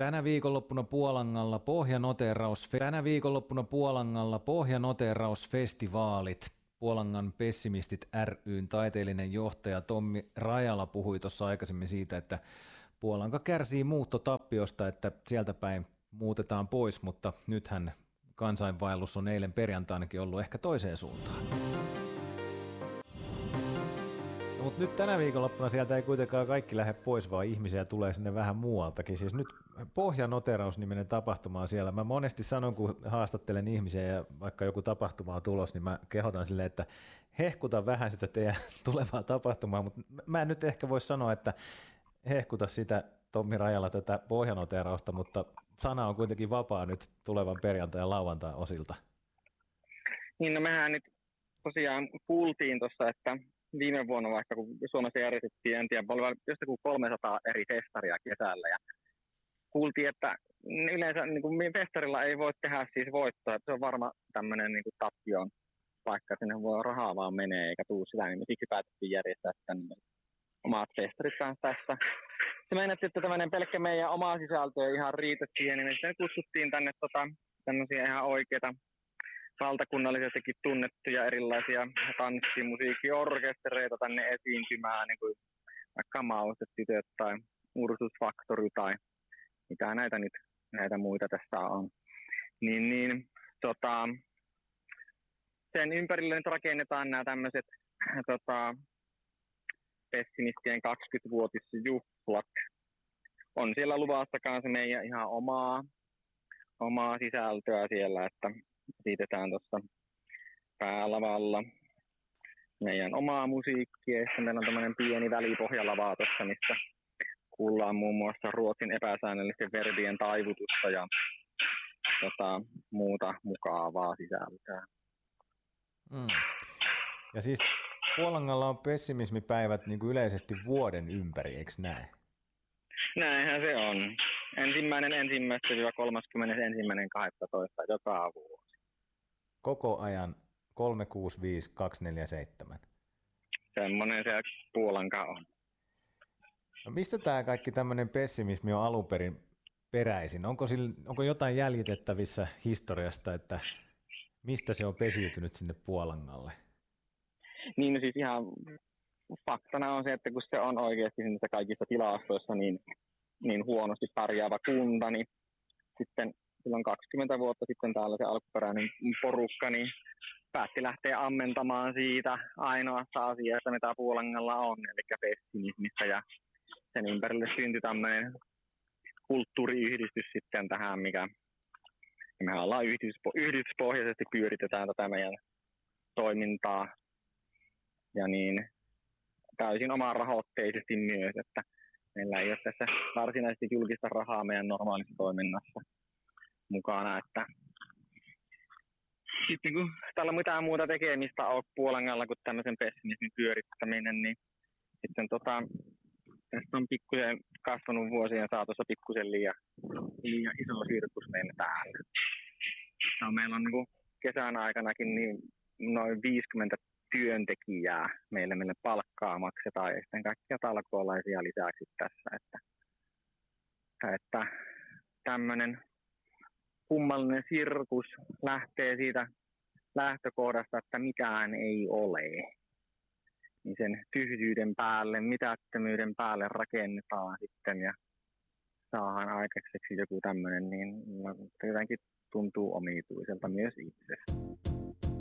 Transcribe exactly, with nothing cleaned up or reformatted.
Tänä viikonloppuna Puolangalla pohjanoteraus, tänä viikonloppuna Puolangalla pohjanoterausfestivaalit. Puolangan Pessimistit ry:n taiteellinen johtaja Tommi Rajala puhui tuossa aikaisemmin siitä, että Puolanka kärsii muuttotappiosta, että sieltä päin muutetaan pois, mutta nythän kansainvaellus on eilen perjantainakin ollut ehkä toiseen suuntaan. No, mutta nyt tänä viikonloppuna sieltä ei kuitenkaan kaikki lähde pois, vaan ihmisiä tulee sinne vähän muualtakin. Siis nyt Pohjanoteraus-niminen tapahtuma on siellä. Mä monesti sanon, kun haastattelen ihmisiä ja vaikka joku tapahtuma on tulos, niin mä kehotan silleen, että hehkuta vähän sitä teidän tulevaa tapahtumaa, mutta mä en nyt ehkä voi sanoa, että hehkuta sitä Tommi Rajala tätä Pohjanoterausta, mutta sana on kuitenkin vapaa nyt tulevan perjantai- ja lauantai osilta. Niin, no mehän nyt tosiaan kuultiin tuossa, että viime vuonna vaikka kun Suomessa järjestettiin, en tiedä, oli jostakin kolmesataa eri festaria kesällä ja kuultiin, että yleensä niin kuin festarilla ei voi tehdä siis voittoa, että se on varma tämmöinen niin kuin tappion paikka, sinne voi rahaa vaan menee eikä tuu sitä, niin me siksi päätettiin järjestää tänne omat festarit kanssa tässä. Se meinattiin, että tämmöinen pelkkä meidän oma sisältö ei ihan riitä siihen, niin me sitten kutsuttiin tänne tota, tämmöisiä ihan oikeita valtakunnallisestikin tunnettuja erilaisia tanssi-, musiikkiorkestereita tänne esiintymään, niin kuin vaikka Maustetytöt tai Ursus Factory tai mitä näitä nyt näitä muita tässä on. Niin, niin tota, sen ympärille nyt rakennetaan nämä tämmöiset tota, Pessimistien kaksikymmenvuotisjuhlat. On siellä luvassa kanssa meidän ihan omaa, omaa sisältöä siellä, että esitetään tuossa päälavalla meidän omaa musiikkia. Ja meillä on tämmöinen pieni välipohjalava tuossa, missä kuullaan muun muassa Ruotsin epäsäännöllisten verbien taivutusta ja tota, muuta mukavaa sisältöä. Mm. Ja siis Puolangalla on pessimismipäivät niin kuin yleisesti vuoden ympäri, eikö näin? Näinhän se on. Ensimmäinen ensimmäistä kolmaskymmenesensimmäinen kahdestoista joka vuosi. Koko ajan kolme kuusi viisi kaksi neljä seitsemän. Semmoinen se Puolanka on. No mistä tämä kaikki tämmöinen pessimismi on alun perin peräisin? Onko, sillä, onko jotain jäljitettävissä historiasta, että mistä se on pesiytynyt sinne Puolangalle? Niin, no siis ihan faktana on se, että kun se on oikeasti niissä kaikissa tilastoissa niin, niin huonosti pärjäävä kunta, niin sitten silloin kaksikymmentä vuotta sitten täällä se alkuperäinen porukka niin päätti lähteä ammentamaan siitä ainoasta asiasta, mitä Puolangalla on, eli pessimismistä, ja sen ympärille syntyi tämmöinen kulttuuriyhdistys sitten tähän, mikä me ollaan yhdistyspo- yhdistyspohjaisesti pyöritetään tätä meidän toimintaa, ja niin täysin omarahoitteisesti myös, että meillä ei ole tässä varsinaisesti julkista rahaa meidän normaalissa toiminnassa mukana, että sitten kun täällä mitään muuta tekemistä on Puolangalla kuin tämmöisen pessimismin pyörittäminen, niin sitten tota, tästä on pikkusen kasvanut vuosien saatossa pikkusen liian, liian iso sirkus meillä täällä. No, meillä on niin kuin kesän aikanakin niin noin viisikymmentä työntekijää meille, meille palkkaa maksetaan ja sitten kaikkia talkoolaisia lisäksi tässä, että, että tämmöinen kummallinen sirkus lähtee siitä lähtökohdasta, että mitään ei ole. Niin sen tyhjyyden päälle, mitättömyyden päälle rakennetaan sitten ja saadaan aikaiseksi joku tämmöinen, niin jotenkin tuntuu omituiselta myös itse.